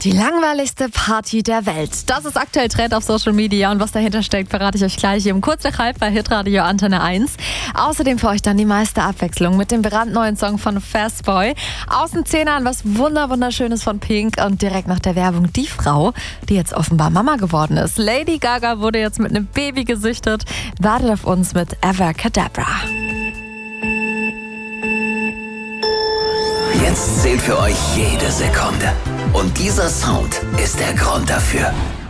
Die langweiligste Party der Welt. Das ist aktuell Trend auf Social Media und was dahinter steckt, verrate ich euch gleich hier im Kurzverhalb bei Hitradio Antenne 1. Außerdem für euch dann die meiste Abwechslung mit dem brandneuen Song von Fastboy. Aus den 10ern was wunderschönes von Pink und direkt nach der Werbung die Frau, die jetzt offenbar Mama geworden ist. Lady Gaga wurde jetzt mit einem Baby gesüchtet. Wartet auf uns mit Abracadabra. Jetzt zählt für euch jede Sekunde. Und dieser Sound ist der Grund dafür.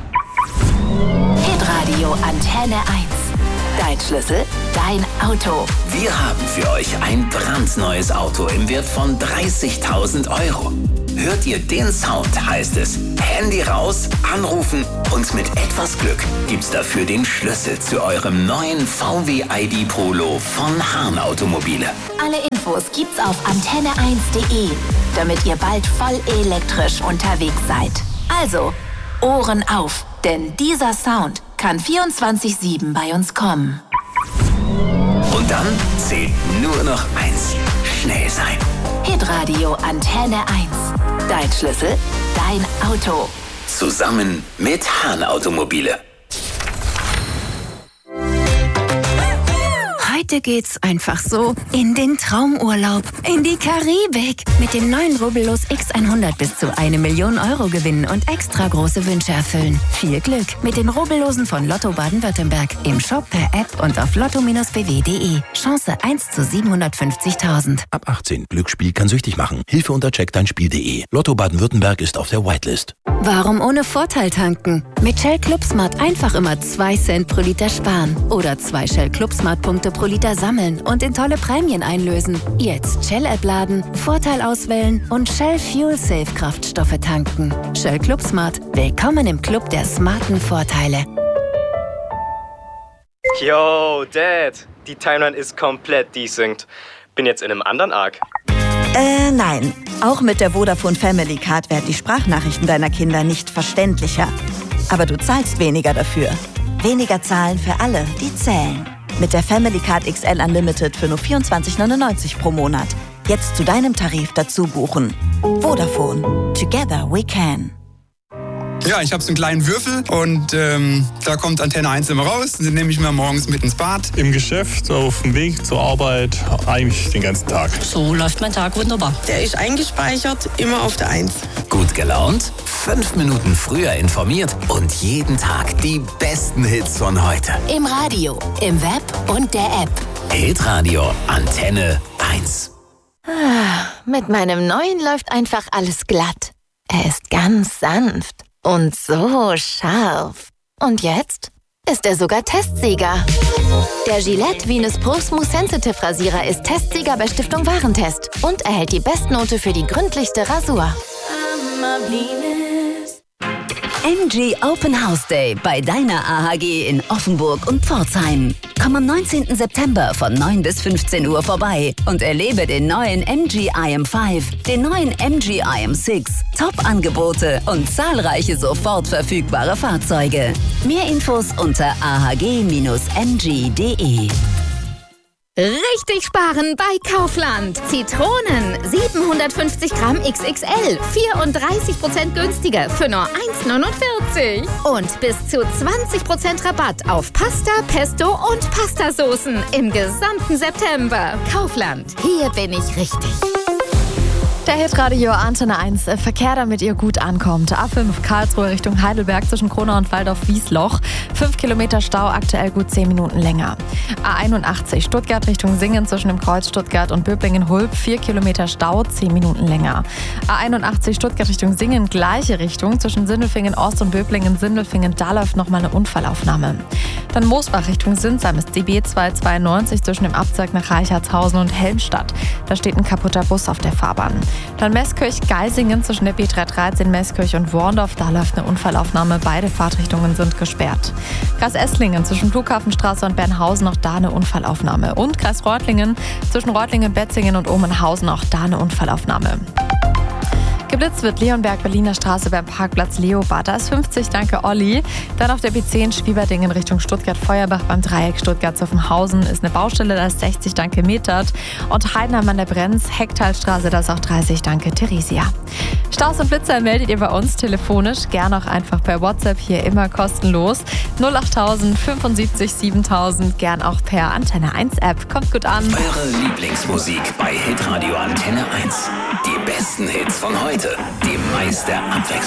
Hitradio Antenne 1. Dein Schlüssel, dein Auto. Wir haben für euch ein brandneues Auto im Wert von 30.000 Euro. Hört ihr den Sound, heißt es Handy raus, anrufen und mit etwas Glück gibt's dafür den Schlüssel zu eurem neuen VW ID Polo von Hahn Automobile. Alle Infos gibt's auf antenne1.de, damit ihr bald voll elektrisch unterwegs seid. Also, Ohren auf, denn dieser Sound kann 24/7 bei uns kommen. Und dann zählt nur noch eins: schnell sein. Hitradio Antenne 1. Dein Schlüssel, dein Auto. Zusammen mit Hahn Automobile. Heute geht's einfach so in den Traumurlaub, in die Karibik. Mit dem neuen Rubbellos X100 bis zu 1 Million Euro gewinnen und extra große Wünsche erfüllen. Viel Glück mit den Rubbellosen von Lotto Baden-Württemberg. Im Shop, per App und auf lotto-bw.de. Chance 1 zu 750.000. Ab 18. Glücksspiel kann süchtig machen. Hilfe unter checkdeinspiel.de. Lotto Baden-Württemberg ist auf der Whitelist. Warum ohne Vorteil tanken? Mit Shell Club Smart einfach immer 2 Cent pro Liter sparen. Oder 2 Shell Club Smart Punkte pro Liter sammeln und in tolle Prämien einlösen. Jetzt Shell-App laden, Vorteil auswählen und Shell Fuel Safe Kraftstoffe tanken. Shell Club Smart. Willkommen im Club der smarten Vorteile. Yo, Dad. Die Timeline ist komplett desynced. Bin jetzt in einem anderen Arc. Nein. Auch mit der Vodafone Family Card werden die Sprachnachrichten deiner Kinder nicht verständlicher. Aber du zahlst weniger dafür. Weniger zahlen für alle, die zählen. Mit der Family Card XL Unlimited für nur 24,99 pro Monat. Jetzt zu deinem Tarif dazu buchen. Vodafone. Together we can. Ja, ich habe so einen kleinen Würfel und da kommt Antenne 1 immer raus. Den nehme ich mir morgens mit ins Bad. Im Geschäft, auf dem Weg zur Arbeit, eigentlich den ganzen Tag. So läuft mein Tag wunderbar. Der ist eingespeichert, immer auf der 1. Gut gelaunt, 5 Minuten früher informiert und jeden Tag die besten Hits von heute. Im Radio, im Web und der App. Hitradio Antenne 1. Mit meinem neuen läuft einfach alles glatt. Er ist ganz sanft und so scharf. Und jetzt ist er sogar Testsieger. Der Gillette Venus Pro Smooth Sensitive Rasierer ist Testsieger bei Stiftung Warentest und erhält die Bestnote für die gründlichste Rasur. MG Open House Day bei deiner AHG in Offenburg und Pforzheim. Komm am 19. September von 9 bis 15 Uhr vorbei und erlebe den neuen MG IM5, den neuen MG IM6, Top-Angebote und zahlreiche sofort verfügbare Fahrzeuge. Mehr Infos unter ahg-mg.de. Richtig sparen bei Kaufland. Zitronen 750 Gramm XXL, 34% günstiger für nur 1,49. Und bis zu 20% Rabatt auf Pasta, Pesto und Pastasoßen im gesamten September. Kaufland, hier bin ich richtig. Der Hitradio Antenne 1 Verkehr, damit ihr gut ankommt. A5 Karlsruhe Richtung Heidelberg zwischen Kronau und Waldorf-Wiesloch. 5 Kilometer Stau, aktuell gut 10 Minuten länger. A81 Stuttgart Richtung Singen zwischen dem Kreuz Stuttgart und Böblingen-Hulb. 4 Kilometer Stau, 10 Minuten länger. A81 Stuttgart Richtung Singen, gleiche Richtung zwischen Sindelfingen-Ost und Böblingen-Sindelfingen. Da läuft nochmal eine Unfallaufnahme. Dann Moosbach Richtung Sinsheim ist die B292 zwischen dem Abzweig nach Reichartshausen und Helmstadt. Da steht ein kaputter Bus auf der Fahrbahn. Dann Meßkirch-Geisingen zwischen der B313 Meßkirch und Worndorf. Da läuft eine Unfallaufnahme. Beide Fahrtrichtungen sind gesperrt. Kreis Esslingen zwischen Flughafenstraße und Bernhausen. Auch da eine Unfallaufnahme. Und Kreis Reutlingen zwischen Reutlingen, Betzingen und Omenhausen. Auch da eine Unfallaufnahme. Geblitzt wird Leonberg, Berliner Straße beim Parkplatz Leobad. Da ist 50, danke Olli. Dann auf der B10 Schwieberding in Richtung Stuttgart-Feuerbach beim Dreieck Stuttgart-Zuffenhausen ist eine Baustelle, da ist 60, danke Metert. Und Heidenheim an der Brenz, Hecktalstraße, da ist auch 30, danke Theresia. Staus und Blitzer meldet ihr bei uns telefonisch, gern auch einfach per WhatsApp, hier immer kostenlos. 08000 75 7000, gern auch per Antenne 1 App. Kommt gut an. Eure Lieblingsmusik bei Hitradio Antenne 1. Die besten Hits von heute, die meiste Abwechslung.